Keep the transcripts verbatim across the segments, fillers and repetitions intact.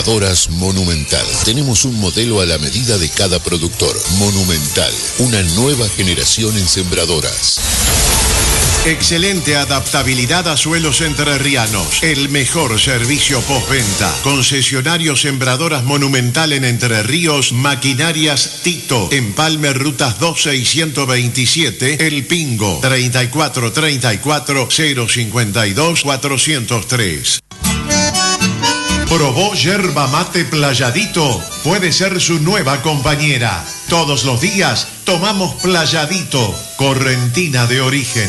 Sembradoras Monumental. Tenemos un modelo a la medida de cada productor. Monumental, una nueva generación en sembradoras. Excelente adaptabilidad a suelos entrerrianos. El mejor servicio postventa. Concesionario Sembradoras Monumental en Entre Ríos. Maquinarias Tito. Empalme Rutas doce y ciento veintisiete. El Pingo. treinta y cuatro treinta y cuatro cero cincuenta y dos cuatrocientos tres. ¿Probó yerba mate Playadito? Puede ser su nueva compañera. Todos los días tomamos Playadito, correntina de origen.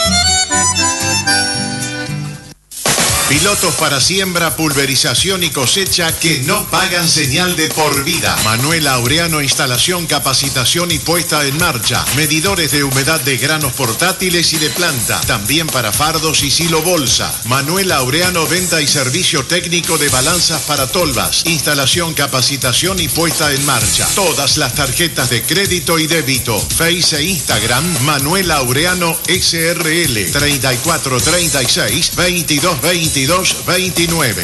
Pilotos para siembra, pulverización y cosecha que no pagan señal de por vida. Manuel Laureano, instalación, capacitación y puesta en marcha. Medidores de humedad de granos portátiles y de planta. También para fardos y silo bolsa. Manuel Laureano, venta y servicio técnico de balanzas para tolvas. Instalación, capacitación y puesta en marcha. Todas las tarjetas de crédito y débito. Face e Instagram, Manuel Laureano S R L. treinta y cuatro treinta y seis veintidós veintidós veintinueve.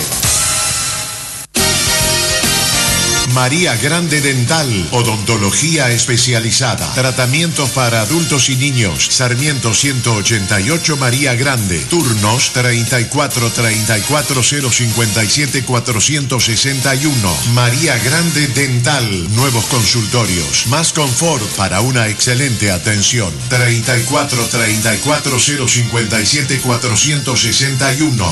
María Grande Dental, odontología especializada, tratamientos para adultos y niños. Sarmiento ciento ochenta y ocho María Grande. Turnos treinta y cuatro treinta y cuatro cero cincuenta y siete cuatrocientos sesenta y uno. María Grande Dental, nuevos consultorios, más confort para una excelente atención. treinta y cuatro treinta y cuatro cero cincuenta y siete cuatrocientos sesenta y uno.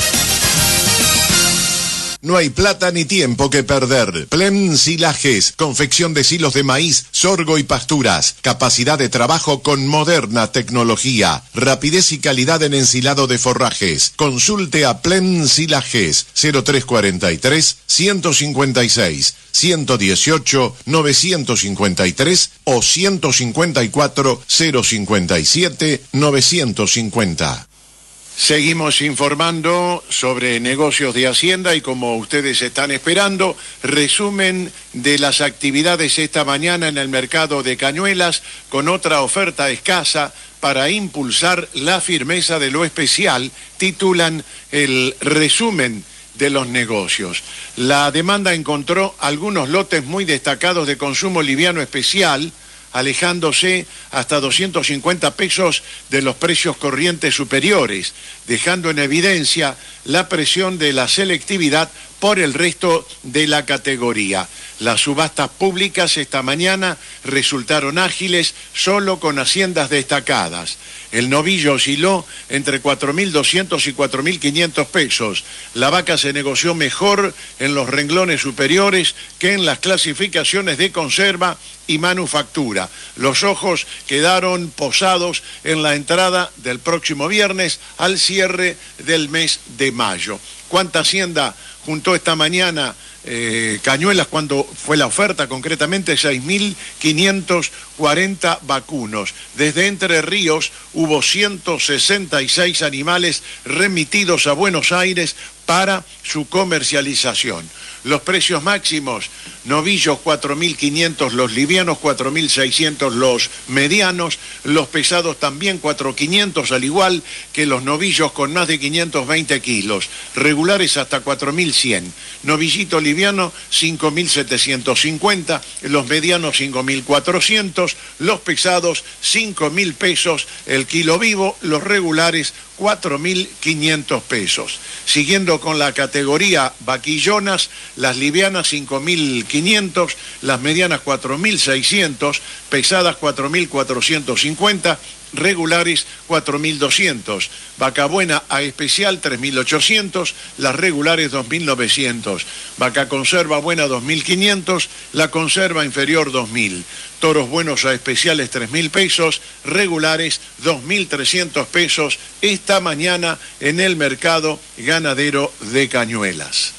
No hay plata ni tiempo que perder. Plem Silajes, confección de silos de maíz, sorgo y pasturas. Capacidad de trabajo con moderna tecnología. Rapidez y calidad en ensilado de forrajes. Consulte a Plem Silajes, cero tres cuarenta y tres ciento cincuenta y seis ciento dieciocho novecientos cincuenta y tres o ciento cincuenta y cuatro cero cincuenta y siete novecientos cincuenta. Seguimos informando sobre negocios de Hacienda y, como ustedes están esperando, resumen de las actividades esta mañana en el mercado de Cañuelas con otra oferta escasa para impulsar la firmeza de lo especial, titulan el resumen de los negocios. La demanda encontró algunos lotes muy destacados de consumo liviano especial, alejándose hasta doscientos cincuenta pesos de los precios corrientes superiores, dejando en evidencia la presión de la selectividad por el resto de la categoría. Las subastas públicas esta mañana resultaron ágiles solo con haciendas destacadas. El novillo osciló entre cuatro mil doscientos y cuatro mil quinientos pesos. La vaca se negoció mejor en los renglones superiores que en las clasificaciones de conserva y manufactura. Los ojos quedaron posados en la entrada del próximo viernes al cierre del mes de mayo. ¿Cuánta hacienda juntó esta mañana eh, Cañuelas cuando fue la oferta? Concretamente seis mil quinientos cuarenta vacunos. Desde Entre Ríos hubo ciento sesenta y seis animales remitidos a Buenos Aires para su comercialización. Los precios máximos: novillos cuatro mil quinientos los livianos, cuatro mil seiscientos los medianos, los pesados también cuatro mil quinientos, al igual que los novillos con más de quinientos veinte kilos, regulares hasta cuatro mil cien, novillito liviano cinco mil setecientos cincuenta, los medianos cinco mil cuatrocientos, los pesados cinco mil pesos el kilo vivo, los regulares cuatro mil quinientos pesos. Siguiendo con la categoría vaquillonas, las livianas cinco mil quinientos, las medianas cuatro mil seiscientos, pesadas cuatro mil cuatrocientos cincuenta, regulares cuatro mil doscientos, vaca buena a especial tres mil ochocientos, las regulares dos mil novecientos, vaca conserva buena dos mil quinientos, la conserva inferior dos mil, toros buenos a especiales tres mil pesos, regulares dos mil trescientos pesos esta mañana en el mercado ganadero de Cañuelas.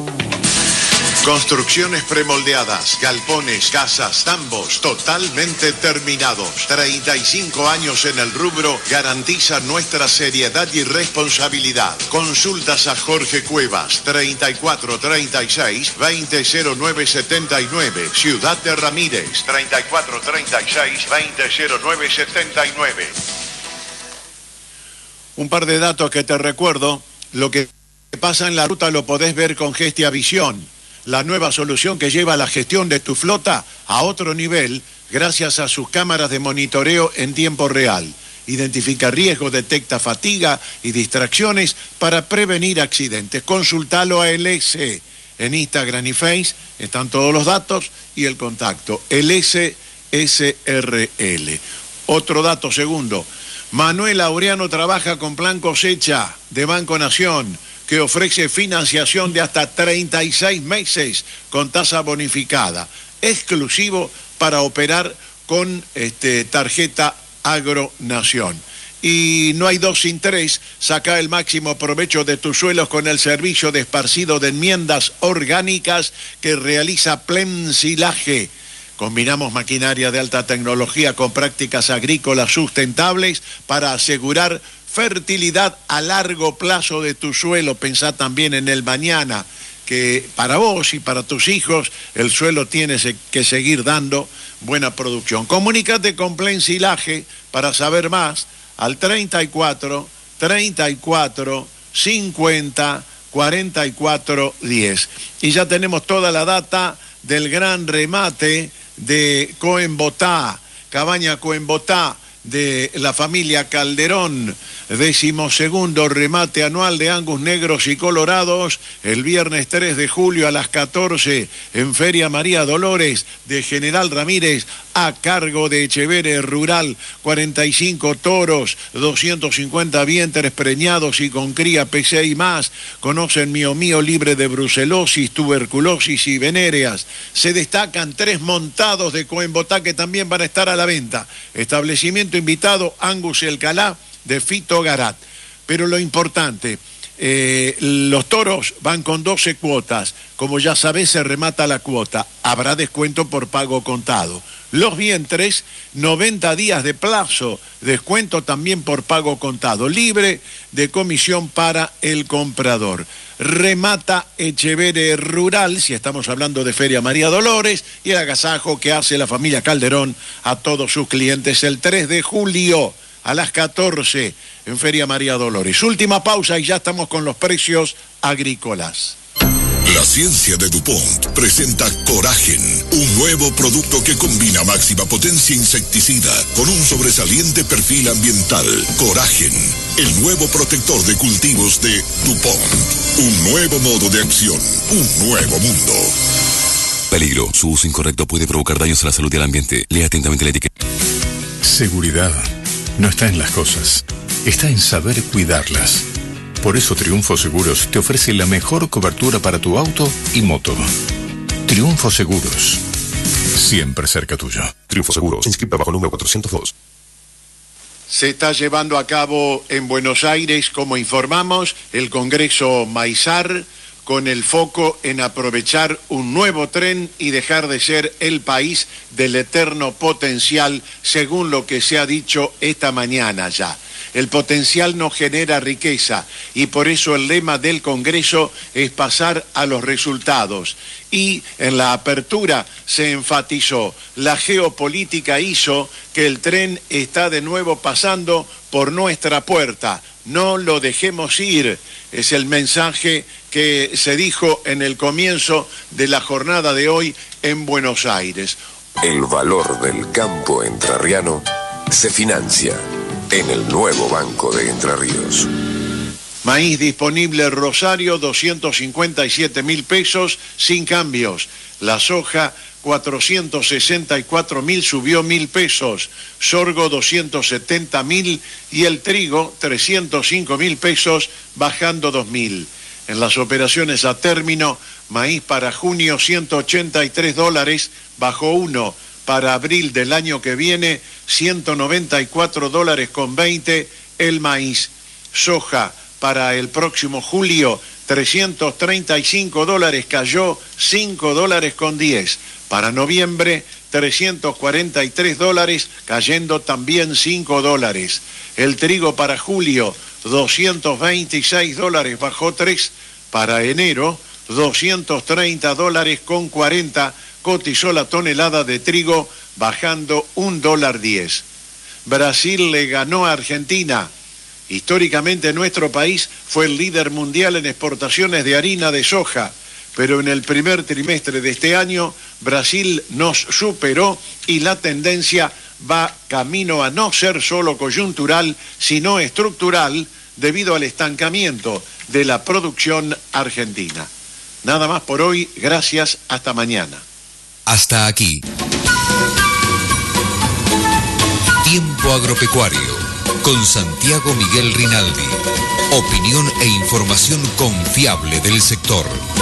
Construcciones premoldeadas, galpones, casas, tambos, totalmente terminados. treinta y cinco años en el rubro garantizan nuestra seriedad y responsabilidad. Consultas a Jorge Cuevas, treinta y cuatro treinta y seis veinte cero nueve setenta y nueve. Ciudad de Ramírez, treinta y cuatro treinta y seis veinte cero nueve setenta y nueve. Un par de datos que te recuerdo. Lo que pasa en la ruta lo podés ver con Gestia Visión. la nueva solución que lleva la gestión de tu flota a otro nivel gracias a sus cámaras de monitoreo en tiempo real. Identifica riesgos, detecta fatiga y distracciones para prevenir accidentes. Consultalo a L S. En Instagram y Face están todos los datos y el contacto. L S S R L. Otro dato segundo. Manuel Laureano trabaja con Plan Cosecha de Banco Nación, que ofrece financiación de hasta treinta y seis meses con tasa bonificada, exclusivo para operar con este, tarjeta Agronación. Y no hay dos sin tres. Saca el máximo provecho de tus suelos con el servicio de esparcido de enmiendas orgánicas que realiza Plemsilaje. Combinamos maquinaria de alta tecnología con prácticas agrícolas sustentables para asegurar fertilidad a largo plazo de tu suelo. Pensá también en el mañana, que para vos y para tus hijos el suelo tiene que seguir dando buena producción. Comunícate con Plemsilaje para saber más al treinta y cuatro, treinta y cuatro, cincuenta, cuarenta y cuatro, diez. Y ya tenemos toda la data del gran remate de Coenbotá, Cabaña Coenbotá, de la familia Calderón, decimosegundo remate anual de Angus negros y colorados, el viernes tres de julio a las catorce en Feria María Dolores de General Ramírez, a cargo de Echeverre Rural. Cuarenta y cinco toros, doscientos cincuenta vientres preñados y con cría P C y más. Conocen Mío Mío libre de brucelosis, tuberculosis y venéreas. Se destacan tres montados de Coenbotá que también van a estar a la venta. Establecimiento invitado Angus El Calá de Fito Garat. Pero lo importante, eh, los toros van con doce cuotas. Como ya sabés, se remata la cuota. Habrá descuento por pago contado. Los vientres, noventa días de plazo. Descuento también por pago contado. Libre de comisión para el comprador. Remata Echeverre Rural, si estamos hablando de Feria María Dolores, y el agasajo que hace la familia Calderón a todos sus clientes el tres de julio a las catorce en Feria María Dolores. Última pausa y ya estamos con los precios agrícolas. La ciencia de DuPont presenta Coragen, un nuevo producto que combina máxima potencia insecticida con un sobresaliente perfil ambiental. Coragen, el nuevo protector de cultivos de DuPont. Un nuevo modo de acción, un nuevo mundo. Peligro, su uso incorrecto puede provocar daños a la salud y al ambiente. Lea atentamente la etiqueta. Seguridad no está en las cosas, está en saber cuidarlas. Por eso Triunfo Seguros te ofrece la mejor cobertura para tu auto y moto. Triunfo Seguros, siempre cerca tuyo. Triunfo Seguros, inscrita bajo número cuatrocientos dos. Se está llevando a cabo en Buenos Aires, como informamos, el Congreso Maizar, con el foco en aprovechar un nuevo tren y dejar de ser el país del eterno potencial, según lo que se ha dicho esta mañana ya. El potencial no genera riqueza y por eso el lema del Congreso es pasar a los resultados. Y en la apertura se enfatizó, la geopolítica hizo que el tren está de nuevo pasando por nuestra puerta. No lo dejemos ir, es el mensaje que se dijo en el comienzo de la jornada de hoy en Buenos Aires. El valor del campo entrerriano se financia en el nuevo Banco de Entre Ríos. Maíz disponible Rosario, doscientos cincuenta y siete mil pesos, sin cambios. La soja, cuatrocientos sesenta y cuatro mil, subió mil pesos. Sorgo, doscientos setenta mil. Y el trigo, trescientos cinco mil pesos, bajando dos mil. En las operaciones a término, maíz para junio, ciento ochenta y tres dólares, bajó uno. Para abril del año que viene, ciento noventa y cuatro dólares con veinte el maíz. Soja para el próximo julio, trescientos treinta y cinco dólares, cayó cinco dólares con diez. Para noviembre, trescientos cuarenta y tres dólares, cayendo también cinco dólares. El trigo para julio, doscientos veintiséis dólares, bajó tres. Para enero, doscientos treinta dólares con cuarenta, cotizó la tonelada de trigo, bajando un dólar diez. Brasil le ganó a Argentina. Históricamente nuestro país fue el líder mundial en exportaciones de harina de soja. pero en el primer trimestre de este año Brasil nos superó y la tendencia va camino a no ser solo coyuntural, sino estructural, debido al estancamiento de la producción argentina. Nada más por hoy, gracias, hasta mañana. Hasta aquí. Tiempo Agropecuario, con Santiago Miguel Rinaldi. Opinión e información confiable del sector.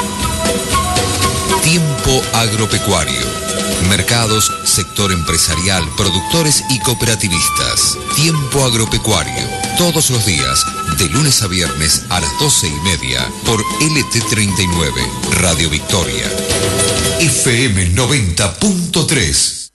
Tiempo Agropecuario. Mercados, sector empresarial, productores y cooperativistas. Tiempo Agropecuario. Todos los días, de lunes a viernes a las doce y media, por L T treinta y nueve, Radio Victoria. F M noventa punto tres.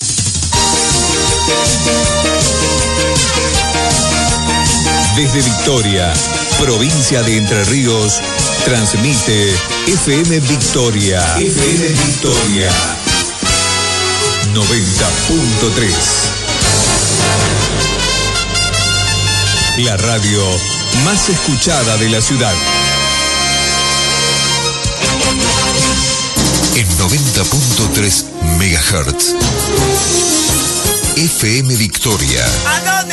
Desde Victoria, provincia de Entre Ríos, transmite F M Victoria. F M Victoria. noventa punto tres. La radio más escuchada de la ciudad. En noventa punto tres megahertz. F M Victoria.